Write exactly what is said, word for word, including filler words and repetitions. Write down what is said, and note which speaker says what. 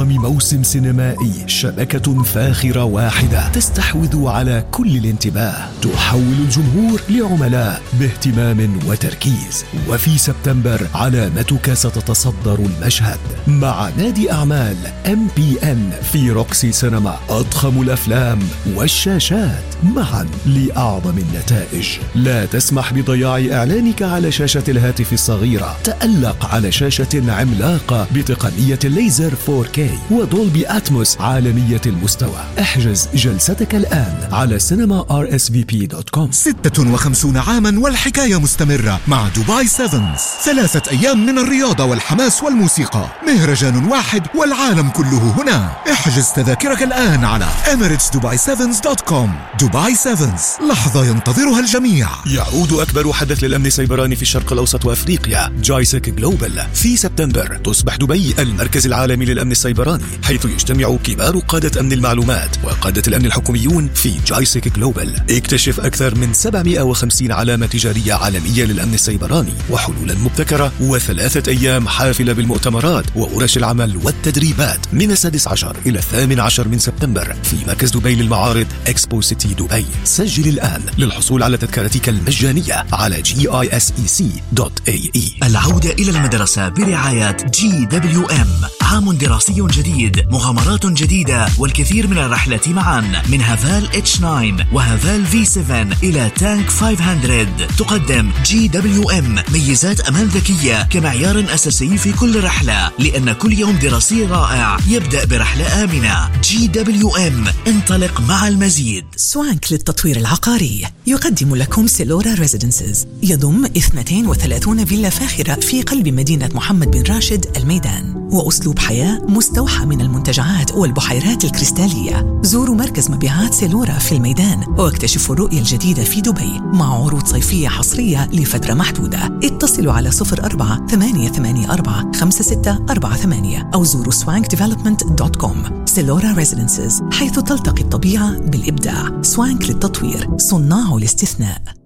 Speaker 1: أضخم موسم سينمائي، شبكة فاخرة واحدة تستحوذ على كل الانتباه، تحول الجمهور لعملاء باهتمام وتركيز. وفي سبتمبر علامتك ستتصدر المشهد مع نادي أعمال إم بي إن في روكسي سينما، أضخم الأفلام والشاشات معا لأعظم النتائج. لا تسمح بضياع إعلانك على شاشة الهاتف الصغيرة، تألق على شاشة عملاقة بتقنية الليزر فور كي ودولبي أتموس عالمية المستوى. احجز جلستك الآن على سينما آر إس في بي دوت كوم.
Speaker 2: ستة وخمسون عاما والحكاية مستمرة مع دبي سيفنز. ثلاثة أيام من الرياضة والحماس والموسيقى، مهرجان واحد والعالم كله هنا. احجز تذاكرك الآن على إميريتس دبي سيفنز دوت كوم. دبي سيفنز، لحظة ينتظرها الجميع.
Speaker 1: يعود أكبر حدث للأمن السيبراني في الشرق الأوسط وأفريقيا، جايسك جلوبال. في سبتمبر تصبح دبي المركز العالمي للأمن السيبراني، حيث يجتمع كبار قادة أمن المعلومات وقادة الأمن الحكوميون في جايسك جلوبال. اكتشف أكثر من سبعمائة وخمسين علامة تجارية عالمية للأمن السيبراني وحلولا مبتكرة، وثلاثة أيام حافلة بالمؤتمرات وورش العمل والتدريبات من السادس عشر إلى الثامن عشر من سبتمبر في مركز دبي للمعارض إكسبو سيتي دبي. سجل الآن للحصول على تذكرتك المجانية على جي آي إس إي سي دوت إيه إي.
Speaker 3: العودة إلى المدرسة برعاية جي دبليو إم. عام دراسي جديد، مغامرات جديدة والكثير من الرحلات معا، من هافال إتش تسعة وهافال في سبعة إلى تانك خمسمائة. تقدم جي دبليو إم ميزات أمان ذكية كمعيار أساسي في كل رحلة، لأن كل يوم دراسي رائع يبدأ برحلة آمنة. جي دبليو إم، انطلق مع المزيد.
Speaker 4: سوانك للتطوير العقاري يقدم لكم سيلورا ريزيدنسز، يضم اثنتين وثلاثين فيلا فاخرة في قلب مدينة محمد بن راشد الميدان، وأسلوب حياة مستوحى من المنتجعات والبحيرات الكريستالية. زوروا مركز مبيعات سيلورا في الميدان واكتشفوا الرؤية الجديدة في دبي مع عروض صيفية حصرية لفترة محدودة. اتصلوا على صفر أربعة ثمانية ثمانية أربعة خمسة ستة أربعة ثمانية أو زوروا سوانك ديفلوبمنت دوت كوم. سيلورا ريزيدنسز، حيث تلتقي الطبيعة بالإبداع. سوانك للتطوير، صناع الاستثناء.